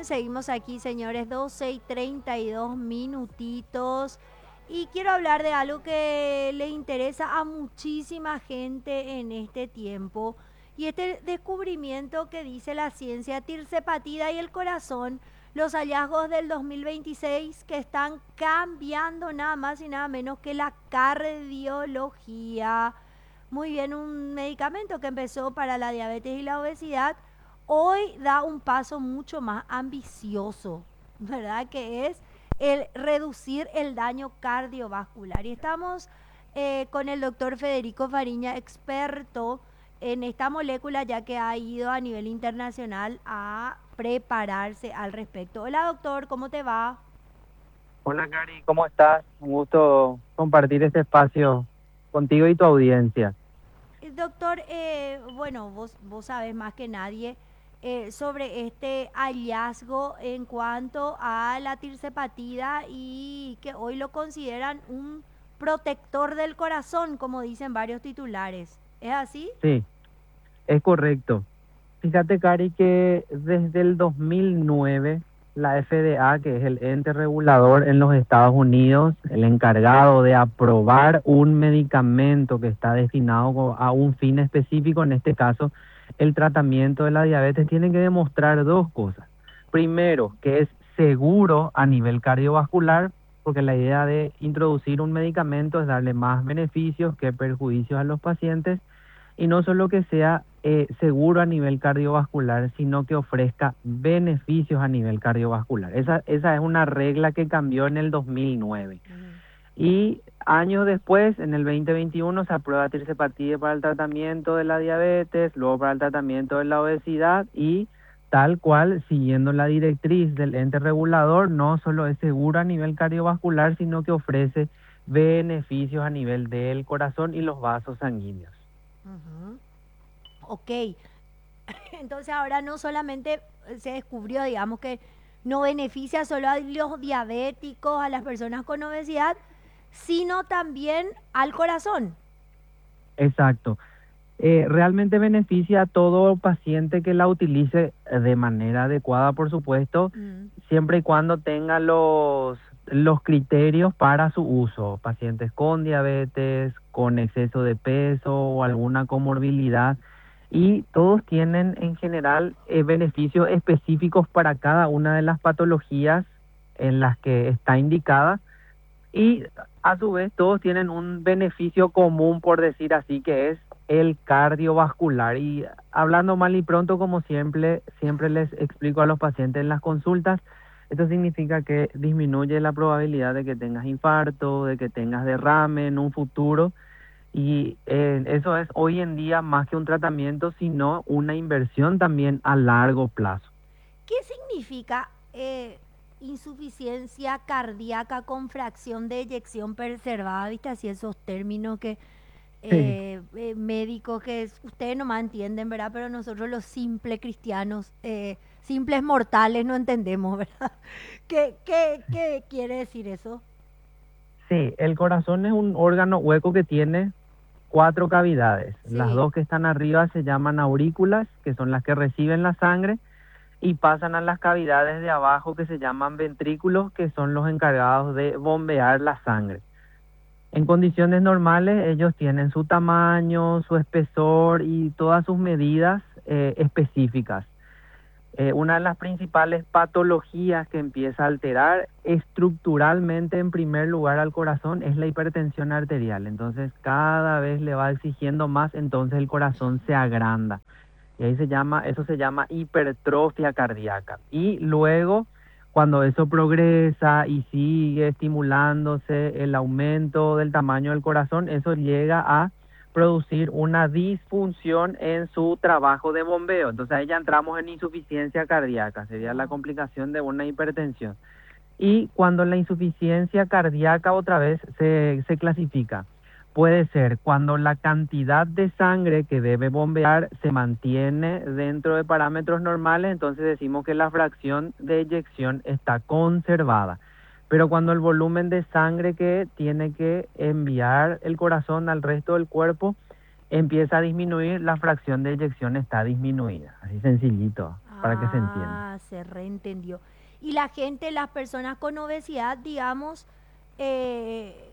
bien, seguimos aquí, señores, 12:32 minutitos. Y quiero hablar de algo que le interesa a muchísima gente en este tiempo. Y este descubrimiento que dice la ciencia, tirsepatida y el corazón, los hallazgos del 2026 que están cambiando nada más y nada menos que la cardiología. Muy bien, un medicamento que empezó para la diabetes y la obesidad hoy da un paso mucho más ambicioso, ¿verdad? Que es el reducir el daño cardiovascular. Y estamos con el doctor Federico Fariña, experto en esta molécula, ya que ha ido a nivel internacional a prepararse al respecto. Hola doctor, ¿cómo te va? Hola, Cari, ¿cómo estás? Un gusto compartir este espacio contigo y tu audiencia. Doctor, bueno, vos sabés más que nadie sobre este hallazgo en cuanto a la tirsepatida y que hoy lo consideran un protector del corazón, como dicen varios titulares. ¿Es así? Sí, es correcto. Fíjate, Cari, que desde el 2009 la FDA, que es el ente regulador en los Estados Unidos, el encargado de aprobar un medicamento que está destinado a un fin específico, en este caso el tratamiento de la diabetes, tiene que demostrar dos cosas. Primero, que es seguro a nivel cardiovascular, porque la idea de introducir un medicamento es darle más beneficios que perjuicios a los pacientes y no solo que sea seguro a nivel cardiovascular, sino que ofrezca beneficios a nivel cardiovascular. Esa es una regla que cambió en el 2009. Ujú. Y años después, en el 2021, se aprueba tirsepatide para el tratamiento de la diabetes, luego para el tratamiento de la obesidad y tal cual, siguiendo la directriz del ente regulador, no solo es seguro a nivel cardiovascular, sino que ofrece beneficios a nivel del corazón y los vasos sanguíneos. Ujú. Ok, entonces ahora no solamente se descubrió, digamos que no beneficia solo a los diabéticos, a las personas con obesidad, sino también al corazón. Exacto. Realmente beneficia a todo paciente que la utilice de manera adecuada, por supuesto, Mm. siempre y cuando tenga los criterios para su uso. Pacientes con diabetes, con exceso de peso o alguna comorbilidad. Y todos tienen en general beneficios específicos para cada una de las patologías en las que está indicada y a su vez todos tienen un beneficio común, por decir así, que es el cardiovascular. Y hablando mal y pronto, como siempre les explico a los pacientes en las consultas, esto significa que disminuye la probabilidad de que tengas infarto, de que tengas derrame en un futuro. Y eso es hoy en día más que un tratamiento, sino una inversión también a largo plazo. ¿Qué significa insuficiencia cardíaca con fracción de eyección preservada? ¿Viste así esos términos que Sí. médicos ustedes nomás entienden, ¿verdad? Pero nosotros los simples cristianos, simples mortales, no entendemos, ¿verdad? ¿Qué quiere decir eso? Sí, el corazón es un órgano hueco que tiene cuatro cavidades. Las Sí. dos que están arriba se llaman aurículas, que son las que reciben la sangre, y pasan a las cavidades de abajo que se llaman ventrículos, que son los encargados de bombear la sangre. En condiciones normales, ellos tienen su tamaño, su espesor y todas sus medidas específicas. Una de las principales patologías que empieza a alterar estructuralmente en primer lugar al corazón es la hipertensión arterial. Entonces cada vez le va exigiendo más, entonces el corazón se agranda. Y ahí eso se llama hipertrofia cardíaca. Y luego, cuando eso progresa y sigue estimulándose el aumento del tamaño del corazón, eso llega a producir una disfunción en su trabajo de bombeo. Entonces ahí ya entramos en insuficiencia cardíaca, sería la Wow. complicación de una hipertensión. Y cuando la insuficiencia cardíaca otra vez se clasifica, puede ser cuando la cantidad de sangre que debe bombear se mantiene dentro de parámetros normales, entonces decimos que la fracción de eyección está conservada. Pero cuando el volumen de sangre que tiene que enviar el corazón al resto del cuerpo empieza a disminuir, la fracción de eyección está disminuida. Así sencillito. para que se entienda. Ah, se reentendió. Y la gente, las personas con obesidad, digamos, eh,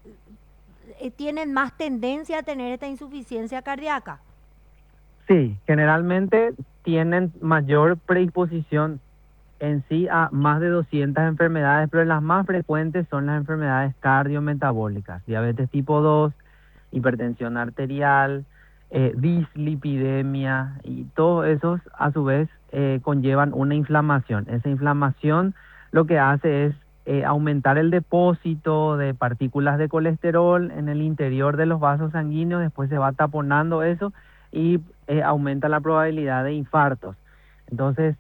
tienen más tendencia a tener esta insuficiencia cardíaca. Sí, generalmente tienen mayor predisposición en sí a más de 200 enfermedades, pero las más frecuentes son las enfermedades cardiometabólicas, diabetes tipo 2, hipertensión arterial, dislipidemia, y todos esos a su vez conllevan una inflamación. Esa inflamación lo que hace es aumentar el depósito de partículas de colesterol en el interior de los vasos sanguíneos, después se va taponando eso y aumenta la probabilidad de infartos. Entonces,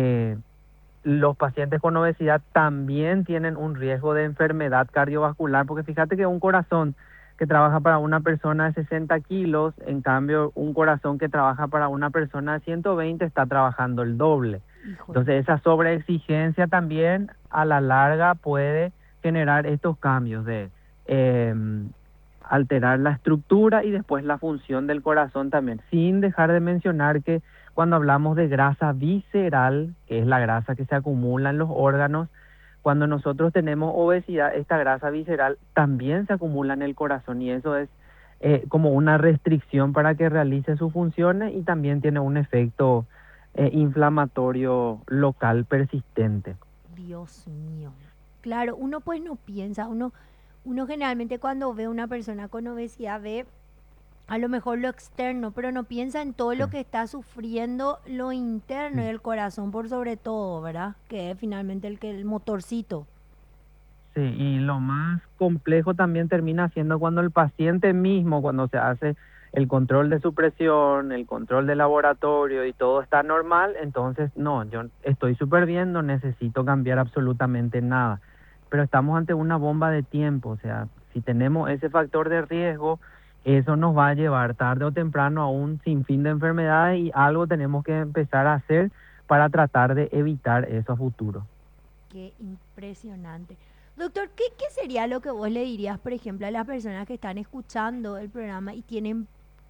los pacientes con obesidad también tienen un riesgo de enfermedad cardiovascular, porque fíjate que un corazón que trabaja para una persona de 60 kilos, en cambio un corazón que trabaja para una persona de 120 está trabajando el doble. Híjole. Entonces esa sobreexigencia también a la larga puede generar estos cambios de eh, alterar la estructura y después la función del corazón también, sin dejar de mencionar que cuando hablamos de grasa visceral, que es la grasa que se acumula en los órganos, cuando nosotros tenemos obesidad, esta grasa visceral también se acumula en el corazón y eso es como una restricción para que realice sus funciones y también tiene un efecto inflamatorio local persistente. Dios mío. Claro, uno pues no piensa, uno generalmente cuando ve a una persona con obesidad ve a lo mejor lo externo, pero no piensa en todo Sí. lo que está sufriendo lo interno y Mm. el corazón por sobre todo, ¿verdad? Que es finalmente el motorcito. Sí, y lo más complejo también termina siendo cuando el paciente mismo, cuando se hace el control de su presión, el control de laboratorio y todo está normal, entonces no, yo estoy súper bien, no necesito cambiar absolutamente nada. Pero estamos ante una bomba de tiempo, o sea, si tenemos ese factor de riesgo, eso nos va a llevar tarde o temprano a un sinfín de enfermedades y algo tenemos que empezar a hacer para tratar de evitar eso a futuro. Qué impresionante. Doctor, ¿qué sería lo que vos le dirías, por ejemplo, a las personas que están escuchando el programa y tienen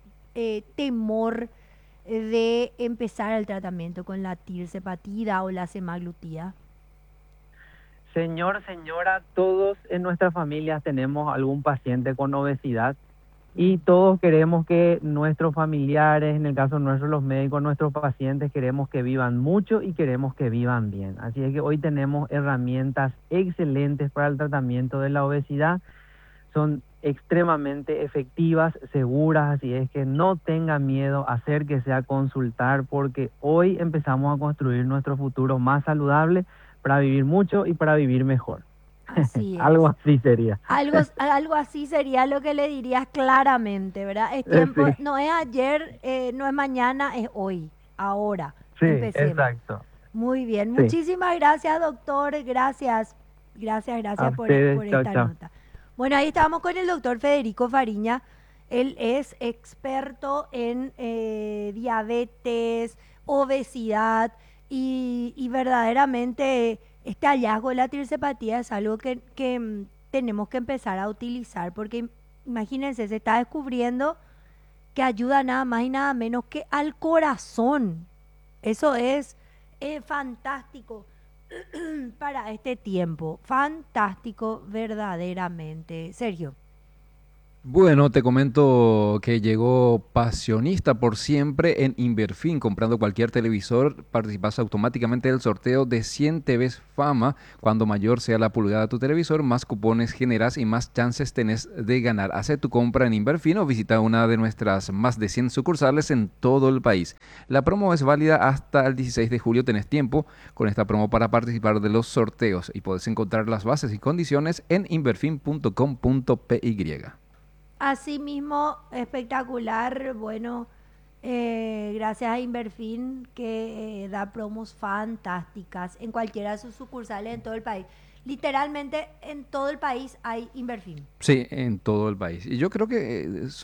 temor de empezar el tratamiento con la tirsepatida o la semaglutida? Señor, señora, todos en nuestras familias tenemos algún paciente con obesidad y Mm. todos queremos que nuestros familiares, en el caso nuestro, los médicos, nuestros pacientes, queremos que vivan mucho y queremos que vivan bien. Así es que hoy tenemos herramientas excelentes para el tratamiento de la obesidad. Son extremadamente efectivas, seguras, así es que no tenga miedo, acérquese a consultar porque hoy empezamos a construir nuestro futuro más saludable para vivir mucho y para vivir mejor. Así Algo es. así sería. Algo así sería lo que le dirías claramente, ¿verdad? Es tiempo, Sí, no es ayer, no es mañana, es hoy, ahora. sí, Empecemos. exacto. Muy bien, Sí, muchísimas gracias, doctor. a Gracias ustedes, por chao, esta chao. nota. Bueno, ahí estábamos con el doctor Federico Fariña. Él es experto en diabetes, obesidad y verdaderamente este hallazgo de la tirsepatía es algo que tenemos que empezar a utilizar porque imagínense, se está descubriendo que ayuda nada más y nada menos que al corazón. Eso es fantástico para este tiempo. Fantástico, verdaderamente. Sergio. Bueno, te comento que llegó Pasionista por siempre en Inverfin. Comprando cualquier televisor, participas automáticamente del sorteo de 100 TVs Fama. Cuando mayor sea la pulgada de tu televisor, más cupones generas y más chances tenés de ganar. Haz tu compra en Inverfin o visita una de nuestras más de 100 sucursales en todo el país. La promo es válida hasta el 16 de julio. Tenés tiempo con esta promo para participar de los sorteos y podés encontrar las bases y condiciones en inverfin.com.py. Asimismo, espectacular. Bueno, gracias a Inverfin que da promos fantásticas en cualquiera de sus sucursales en todo el país. Literalmente en todo el país hay Inverfin. Sí, en todo el país. Y yo creo que